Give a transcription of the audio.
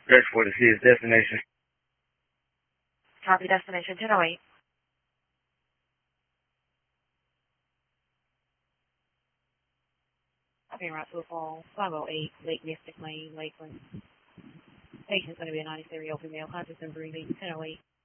Search for to see his destination. Copy destination 1008. Okay, right football, 508, Lake Mystic Lane, Lakeland. Patient's going to be a 93-year-old female, conscious and breathing, 1008.